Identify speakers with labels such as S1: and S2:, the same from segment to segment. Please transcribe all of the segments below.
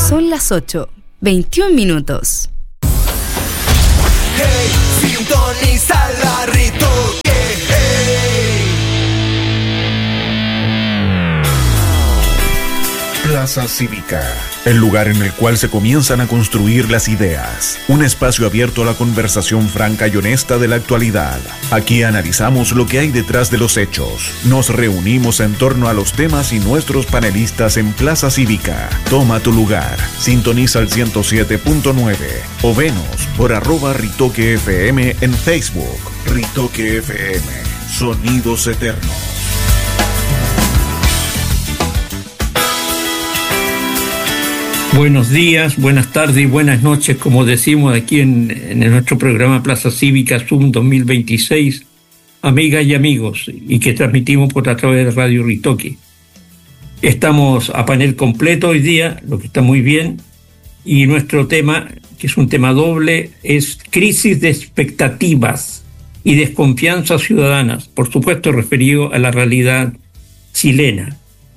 S1: Son las 8:21.
S2: Hey, sintoniza la Ritoque.
S3: Plaza Cívica, el lugar en el cual se comienzan a construir las ideas. Un espacio abierto a la conversación franca y honesta de la actualidad. Aquí analizamos lo que hay detrás de los hechos. Nos reunimos en torno a los temas y nuestros panelistas en Plaza Cívica. Toma tu lugar. Sintoniza el 107.9 o venos por @RitoqueFM en Facebook. Ritoque FM. Sonidos eternos.
S4: Buenos días, buenas tardes y buenas noches, como decimos aquí en nuestro programa Plaza Cívica Zoom 2026, amigas y amigos, y que transmitimos por a través de Radio Ritoque. Estamos a panel completo hoy día, lo que está muy bien, y nuestro tema, que es un tema doble, es crisis de expectativas y desconfianzas ciudadanas, por supuesto referido a la realidad chilena.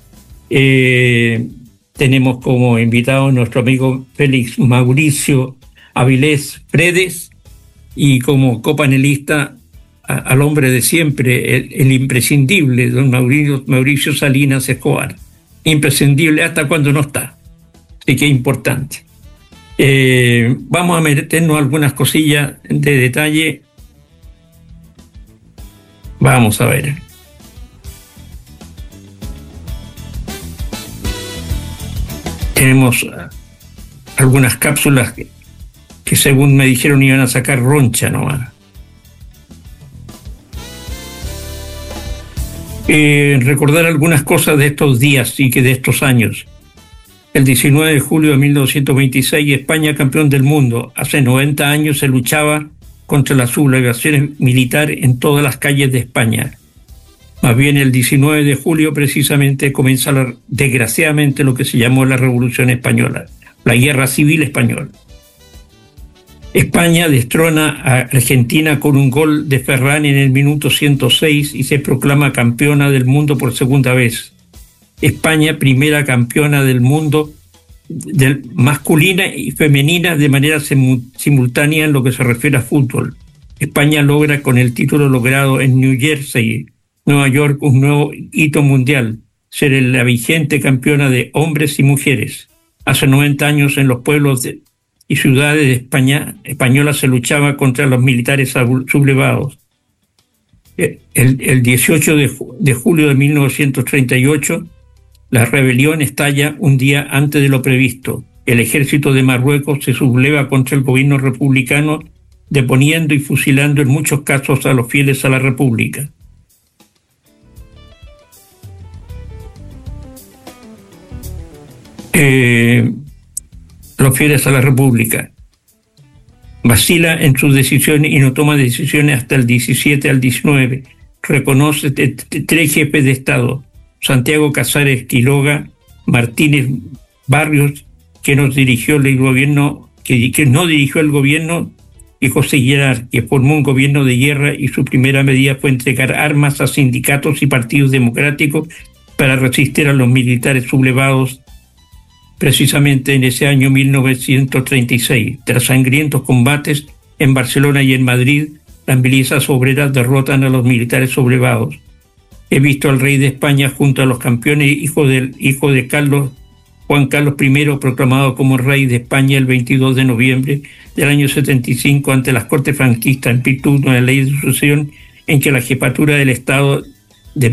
S4: Tenemos como invitado a nuestro amigo Félix Mauricio Avilés Fredes y como copanelista al hombre de siempre, el imprescindible, don Mauricio Salinas Escobar. Imprescindible hasta cuando no está. Así que es importante. Vamos a meternos algunas cosillas de detalle. Vamos a ver. Tenemos algunas cápsulas que según me dijeron iban a sacar roncha nomás. Recordar algunas cosas de estos días y que de estos años. El 19 de julio de 1926, España campeón del mundo. Hace 90 años se luchaba contra las sublevaciones militares en todas las calles de España. Más bien el 19 de julio precisamente comienza desgraciadamente lo que se llamó la Revolución Española, la Guerra Civil Española. España destrona a Argentina con un gol de Ferran en el minuto 106 y se proclama campeona del mundo por segunda vez. España, primera campeona del mundo masculina y femenina de manera simultánea en lo que se refiere a fútbol. España logra con el título logrado en New Jersey, Nueva York, un nuevo hito mundial, ser la vigente campeona de hombres y mujeres. Hace 90 años en los pueblos y ciudades de España españolas se luchaba contra los militares sublevados. El 18 de julio de 1938, la rebelión estalla un día antes de lo previsto. El ejército de Marruecos se subleva contra el gobierno republicano, deponiendo y fusilando en muchos casos a los fieles a la República. Los fieles a la República. Vacila en sus decisiones y no toma decisiones hasta el 17 al 19. Reconoce tres jefes de Estado: Santiago Casares Quiroga, Martínez Barrios, que no dirigió el gobierno, y José Girard, que formó un gobierno de guerra, y su primera medida fue entregar armas a sindicatos y partidos democráticos para resistir a los militares sublevados. Precisamente en ese año 1936, tras sangrientos combates en Barcelona y en Madrid, las milicias obreras derrotan a los militares sublevados. He visto al rey de España junto a los campeones, hijo de Juan Carlos I, proclamado como rey de España el 22 de noviembre del año 75 ante las Cortes franquistas en virtud de una ley de sucesión en que la jefatura del Estado de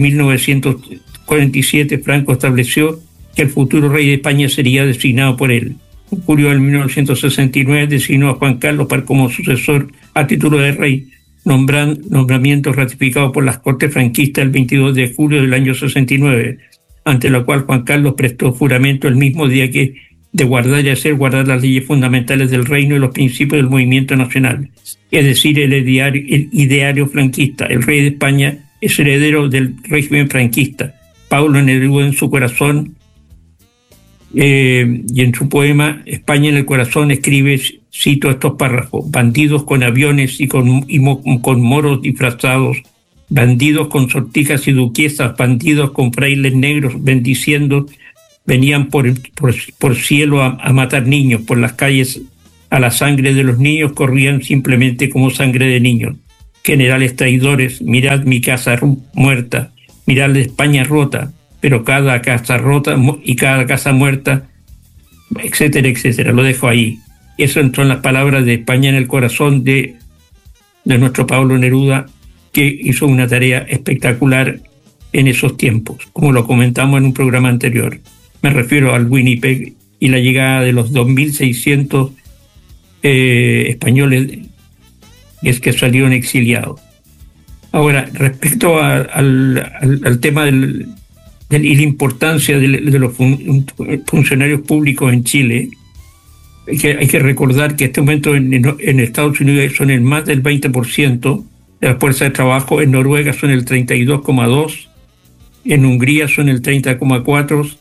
S4: 1947 Franco estableció que el futuro rey de España sería designado por él. En julio de 1969 designó a Juan Carlos como sucesor a título de rey, nombramiento ratificado por las Cortes franquistas el 22 de julio del año 69, ante lo cual Juan Carlos prestó juramento el mismo día que de guardar y hacer guardar las leyes fundamentales del reino y los principios del movimiento nacional, es decir, el ideario franquista. El rey de España es heredero del régimen franquista. Paulo Neruda en su corazón y en su poema España en el corazón escribe, cito estos párrafos: bandidos con aviones y con moros disfrazados, bandidos con sortijas y duquesas, bandidos con frailes negros bendiciendo venían por cielo a matar niños, por las calles a la sangre de los niños, corrían simplemente como sangre de niños. Generales traidores, mirad mi casa muerta, mirad la España rota, pero cada casa rota y cada casa muerta, etcétera, etcétera. Lo dejo ahí. Esas son las palabras de España en el corazón de nuestro Pablo Neruda, que hizo una tarea espectacular en esos tiempos, como lo comentamos en un programa anterior. Me refiero al Winnipeg y la llegada de los 2.600 españoles que salieron exiliados. Ahora, respecto al tema y la importancia de los funcionarios públicos en Chile, hay que recordar que en este momento en Estados Unidos son el más del 20% de las fuerzas de trabajo, en Noruega son el 32,2%, en Hungría son el 30,4%,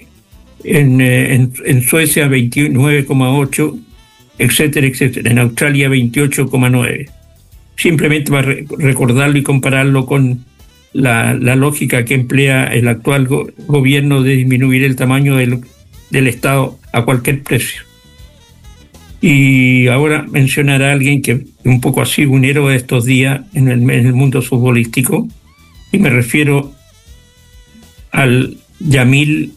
S4: en Suecia 29,8%, etcétera, etcétera. En Australia 28,9%. Simplemente para recordarlo y compararlo con la lógica que emplea el actual gobierno de disminuir el tamaño del Estado a cualquier precio. Y ahora mencionar a alguien que un poco ha sido un héroe de estos días en el mundo futbolístico, y me refiero al Lamine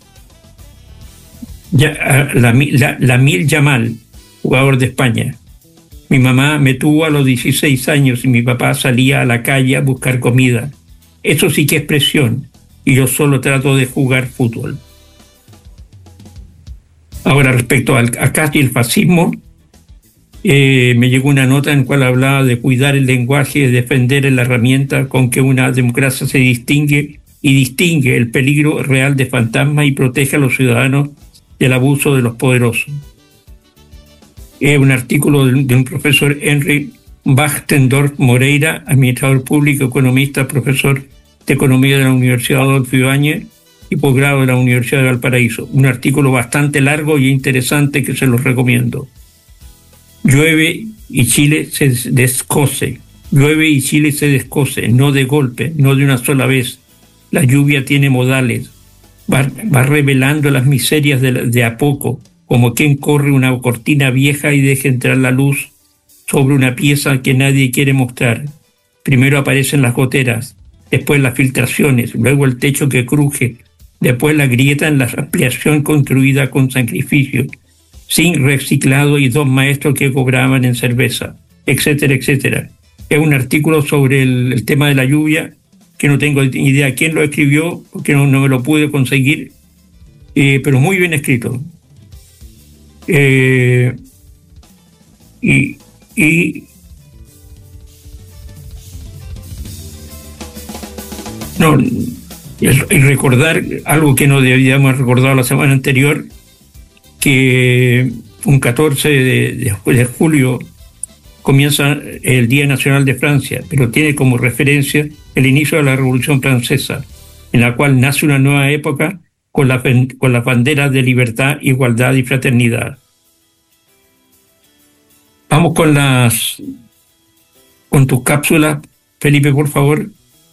S4: Yamal, jugador de España. Mi mamá me tuvo a los 16 años y mi papá salía a la calle a buscar comida. Eso sí que es presión, y yo solo trato de jugar fútbol. Ahora, respecto a casi el fascismo, me llegó una nota en la cual hablaba de cuidar el lenguaje y de defender la herramienta con que una democracia se distingue el peligro real de fantasmas y protege a los ciudadanos del abuso de los poderosos. Es un artículo de un profesor Henry Bachtendorf Moreira, administrador público, economista, profesor de economía de la Universidad Adolfo Ibáñez y posgrado de la Universidad de Valparaíso. Un artículo bastante largo y interesante que se los recomiendo. Llueve y Chile se descoce. Llueve y Chile se descoce, no de golpe, no de una sola vez. La lluvia tiene modales. Va revelando las miserias de a poco, como quien corre una cortina vieja y deja entrar la luz sobre una pieza que nadie quiere mostrar. Primero aparecen las goteras, después las filtraciones, luego el techo que cruje, después la grieta en la ampliación construida con sacrificio, zinc reciclado y 2 maestros que cobraban en cerveza, etcétera, etcétera. Es un artículo sobre el tema de la lluvia, que no tengo idea quién lo escribió, porque no me lo pude conseguir, pero muy bien escrito. Y recordar algo que no debíamos recordado la semana anterior, que un 14 de julio comienza el Día Nacional de Francia, pero tiene como referencia el inicio de la Revolución Francesa, en la cual nace una nueva época con las banderas de libertad, igualdad y fraternidad. Vamos con tus cápsulas, Felipe, por favor.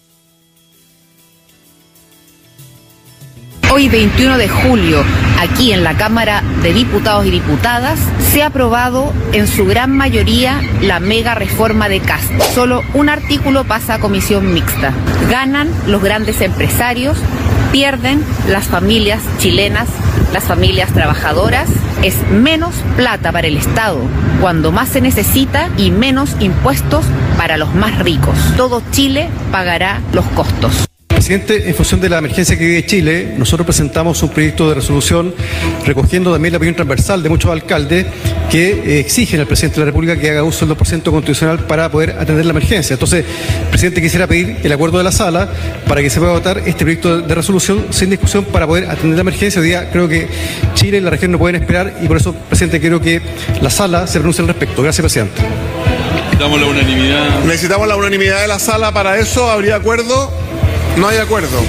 S1: Hoy, 21 de julio, aquí en la Cámara de Diputados y Diputadas, se ha aprobado en su gran mayoría la mega reforma de Kast. Solo un artículo pasa a comisión mixta. Ganan los grandes empresarios, pierden las familias chilenas, las familias trabajadoras. Es menos plata para el Estado cuando más se necesita y menos impuestos para los más ricos. Todo Chile pagará los costos.
S5: Presidente, en función de la emergencia que vive Chile, nosotros presentamos un proyecto de resolución recogiendo también la opinión transversal de muchos alcaldes que exigen al presidente de la República que haga uso del 2% constitucional para poder atender la emergencia. Entonces, presidente, quisiera pedir el acuerdo de la sala para que se pueda votar este proyecto de resolución sin discusión para poder atender la emergencia. Hoy día creo que Chile y la región no pueden esperar y por eso, presidente, quiero que la sala se pronuncie al respecto. Gracias, presidente.
S6: Necesitamos la unanimidad.
S7: Necesitamos la unanimidad de la sala para eso. ¿Habría acuerdo? No hay acuerdo.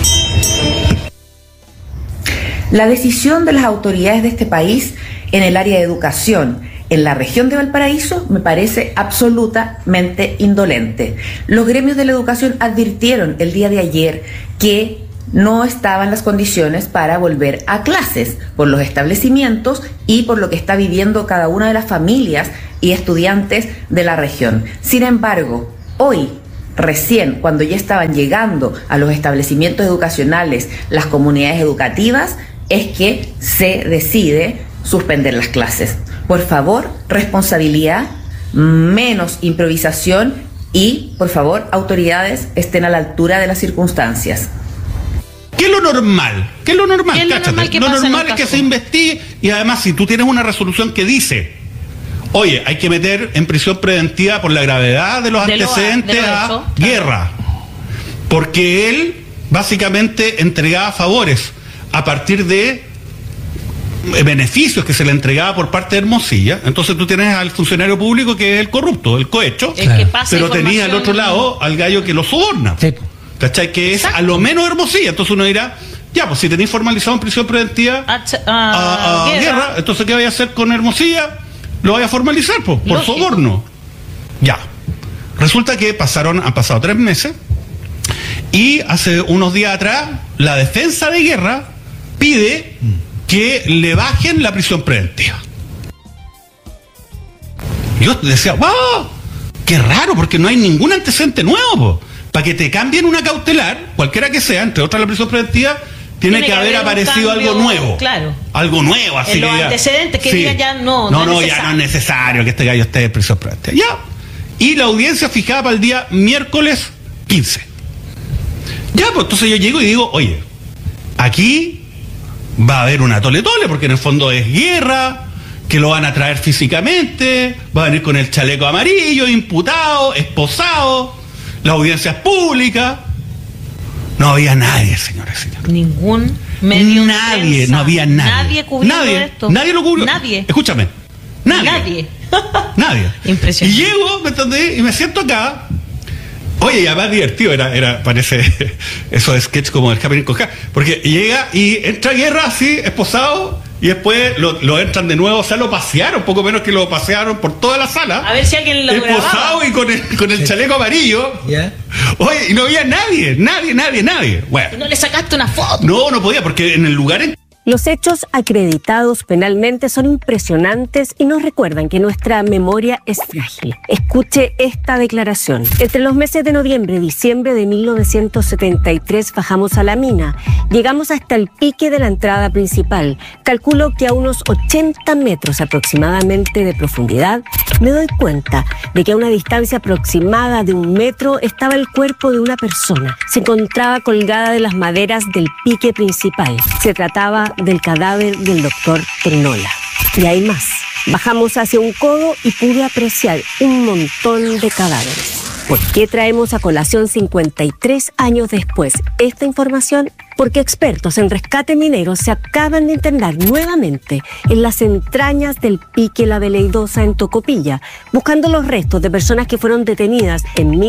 S8: La decisión de las autoridades de este país en el área de educación en la región de Valparaíso me parece absolutamente indolente. Los gremios de la educación advirtieron el día de ayer que no estaban las condiciones para volver a clases por los establecimientos y por lo que está viviendo cada una de las familias y estudiantes de la región. Sin embargo, hoy, recién cuando ya estaban llegando a los establecimientos educacionales las comunidades educativas, es que se decide suspender las clases. Por favor, responsabilidad, menos improvisación y, por favor, autoridades estén a la altura de las circunstancias.
S9: ¿Qué es lo normal? ¿Qué es lo normal?
S10: ¿Qué es lo normal que pasa en un
S9: es que
S10: caso?
S9: se investigue, y además si tú tienes una resolución que dice, oye, hay que meter en prisión preventiva por la gravedad de los antecedentes a Guerra, porque él básicamente entregaba favores a partir de beneficios que se le entregaba por parte de Hermosilla. Entonces tú tienes al funcionario público que es el corrupto, el cohecho,
S10: El que pasa
S9: pero tenía al otro lado al gallo que lo soborna.
S11: Sí.
S9: ¿Cachai? Que es a lo menos Hermosilla. Entonces uno dirá, ya, pues si tenéis formalizado en prisión preventiva a Guerra, entonces ¿qué vaya a hacer con Hermosilla? Lo vaya a formalizar, pues, por soborno. Ya. Resulta que han pasado 3 meses y hace unos días atrás la defensa de Guerra pide que le bajen la prisión preventiva. Yo decía, wow, qué raro, porque no hay ningún antecedente nuevo, po. Para que te cambien una cautelar, cualquiera que sea, entre otras la prisión preventiva, tiene que haber aparecido
S10: cambio,
S9: algo nuevo.
S10: Claro.
S9: Algo nuevo, así
S10: en los
S9: que
S10: antecedentes que
S9: sí.
S10: digan ya no
S9: ya no es necesario que este gallo esté en prisión preventiva. Ya. Y la audiencia fijada para el día miércoles 15. Ya, pues entonces yo llego y digo, oye, aquí va a haber una tole-tole, porque en el fondo es Guerra, que lo van a traer físicamente, va a venir con el chaleco amarillo, imputado, esposado, la audiencia es pública. No había nadie, señores y señores.
S10: Ningún medio.
S9: Nadie, no había nadie.
S10: Nadie cubriendo esto.
S9: Nadie lo cubrió.
S10: Nadie.
S9: Escúchame. Nadie. Impresionante. Y llego, ¿me entendés? Y me siento acá. Oye, ya más divertido parece eso de sketch como el Happening con K, porque llega y entra Guerra así, esposado, y después lo entran de nuevo, o sea, lo pasearon, poco menos que lo pasearon por toda la sala.
S10: A ver si alguien lo grababa.
S9: Esposado y con el chaleco amarillo.
S11: ¿Ya?
S9: Oye, y no había nadie. Bueno.
S10: ¿No le sacaste una foto?
S9: No podía, porque en el lugar en...
S12: Los hechos acreditados penalmente son impresionantes y nos recuerdan que nuestra memoria es frágil. Escuche esta declaración. Entre los meses de noviembre y diciembre de 1973 bajamos a la mina. Llegamos hasta el pique de la entrada principal. Calculo que a unos 80 metros aproximadamente de profundidad me doy cuenta de que a una distancia aproximada de 1 metro estaba el cuerpo de una persona. Se encontraba colgada de las maderas del pique principal. Se trataba del cadáver del doctor Tenola. Y hay más. Bajamos hacia un codo y pude apreciar un montón de cadáveres. ¿Por qué traemos a colación 53 años después esta información? Porque expertos en rescate minero se acaban de internar nuevamente en las entrañas del pique La Veleidosa en Tocopilla, buscando los restos de personas que fueron detenidas en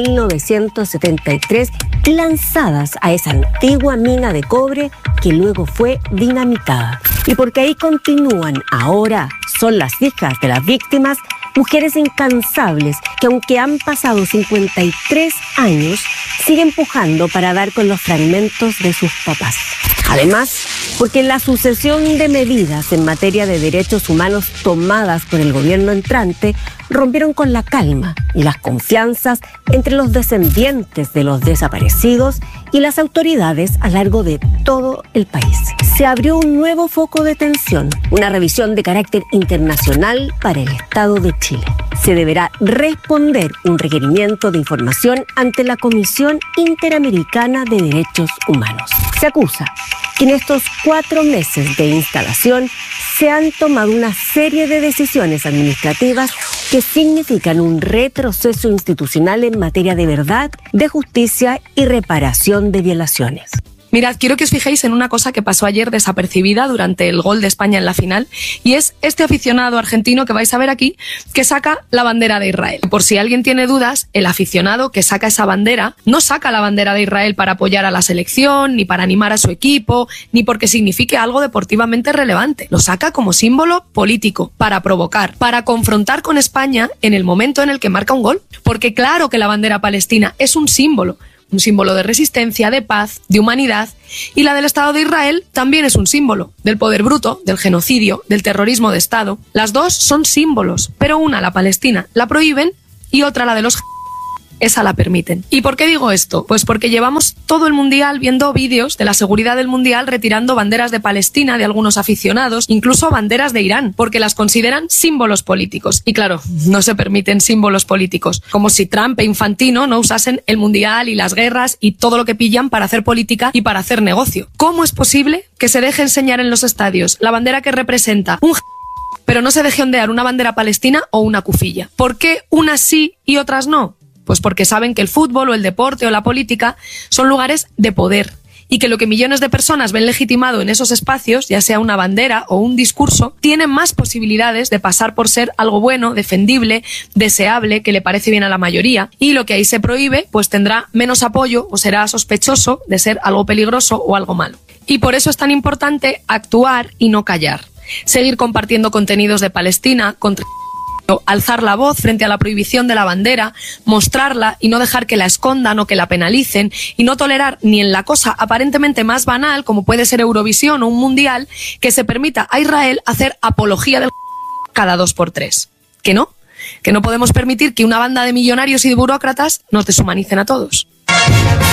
S12: 1973 y lanzadas a esa antigua mina de cobre que luego fue dinamitada. Y porque ahí continúan, ahora son las hijas de las víctimas, mujeres incansables que, aunque han pasado 53 años, siguen pujando para dar con los fragmentos de sus papás. Además, porque la sucesión de medidas en materia de derechos humanos tomadas por el gobierno entrante rompieron con la calma y las confianzas entre los descendientes de los desaparecidos y las autoridades a lo largo de todo el país. Se abrió un nuevo foco de tensión, una revisión de carácter internacional para el Estado de Chile. Se deberá responder un requerimiento de información ante la Comisión Interamericana de Derechos Humanos. Se acusa que en estos 4 meses de instalación se han tomado una serie de decisiones administrativas que significan un retroceso institucional en materia de verdad, de justicia y reparación de violaciones.
S13: Mirad, quiero que os fijéis en una cosa que pasó ayer desapercibida durante el gol de España en la final, y es este aficionado argentino que vais a ver aquí, que saca la bandera de Israel. Por si alguien tiene dudas, el aficionado que saca esa bandera no saca la bandera de Israel para apoyar a la selección, ni para animar a su equipo, ni porque signifique algo deportivamente relevante. Lo saca como símbolo político, para provocar, para confrontar con España en el momento en el que marca un gol. Porque claro que la bandera palestina es un símbolo, un símbolo de resistencia, de paz, de humanidad, y la del Estado de Israel también es un símbolo del poder bruto, del genocidio, del terrorismo de Estado. Las dos son símbolos, pero una, la Palestina, la prohíben y otra, la de los esa la permiten. ¿Y por qué digo esto? Pues porque llevamos todo el Mundial viendo vídeos de la seguridad del Mundial retirando banderas de Palestina de algunos aficionados, incluso banderas de Irán, porque las consideran símbolos políticos. Y claro, no se permiten símbolos políticos, como si Trump e Infantino no usasen el Mundial y las guerras y todo lo que pillan para hacer política y para hacer negocio. ¿Cómo es posible que se deje enseñar en los estadios la bandera que representa un pero no se deje ondear una bandera palestina o una cufilla? ¿Por qué unas sí y otras no? Pues porque saben que el fútbol o el deporte o la política son lugares de poder y que lo que millones de personas ven legitimado en esos espacios, ya sea una bandera o un discurso, tienen más posibilidades de pasar por ser algo bueno, defendible, deseable, que le parece bien a la mayoría, y lo que ahí se prohíbe pues tendrá menos apoyo o será sospechoso de ser algo peligroso o algo malo. Y por eso es tan importante actuar y no callar. Seguir compartiendo contenidos de Palestina, alzar la voz frente a la prohibición de la bandera, mostrarla y no dejar que la escondan o que la penalicen, y no tolerar ni en la cosa aparentemente más banal, como puede ser Eurovisión o un mundial, que se permita a Israel hacer apología del cada 2x3. Que no podemos permitir que una banda de millonarios y de burócratas nos deshumanicen a todos.